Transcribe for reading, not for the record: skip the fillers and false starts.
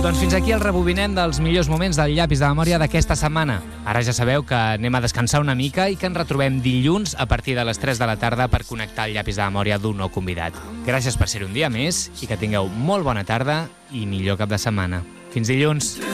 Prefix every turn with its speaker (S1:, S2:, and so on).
S1: Doncs fins aquí el rebobinem dels millors moments del llapis de memòria d'aquesta setmana. Ara ja sabeu que anem a descansar una mica i que ens retrobem dilluns a partir de les 3 de la tarda per connectar el llapis de memòria d'un nou convidat. Gràcies per ser un dia més i que tingueu molt bona tarda i millor cap de setmana. Fins dilluns!